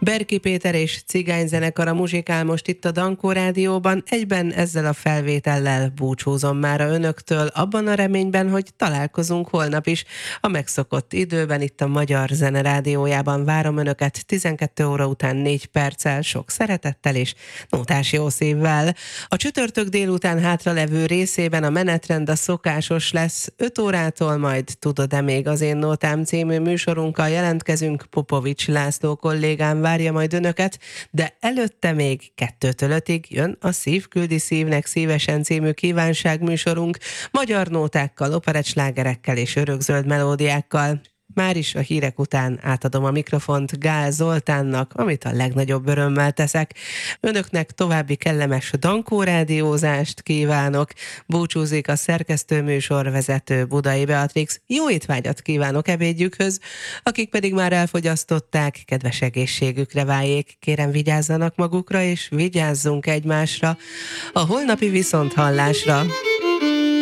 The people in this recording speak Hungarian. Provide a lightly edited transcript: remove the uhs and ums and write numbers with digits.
Berki Péter és cigányzenekara muzsikál most itt a Dankó Rádióban, egyben ezzel a felvétellel búcsúzom mára önöktől, abban a reményben, hogy találkozunk holnap is. A megszokott időben itt a Magyar Zene Rádiójában várom önöket 12 óra után 4 perccel, sok szeretettel és nótás jó szívvel. A csütörtök délután hátralevő részében a menetrend a szokásos lesz, 5 órától majd Tudod-e még az én nótám című műsorunkkal jelentkezünk, Popovics László kollégám várja majd önöket, de előtte még 2-től 5-ig jön a Szív küldi szívnek szívesen című kívánságműsorunk, magyar nótákkal, operettslágerekkel és örökzöld melódiákkal. Már is a hírek után átadom a mikrofont Gál Zoltánnak, amit a legnagyobb örömmel teszek. Önöknek további kellemes Dankó rádiózást kívánok. Búcsúzik a szerkesztőműsorvezető Budai Beatrix. Jó étvágyat kívánok ebédjükhöz, akik pedig már elfogyasztották, kedves egészségükre váljék. Kérem, vigyázzanak magukra és vigyázzunk egymásra. A holnapi viszonthallásra.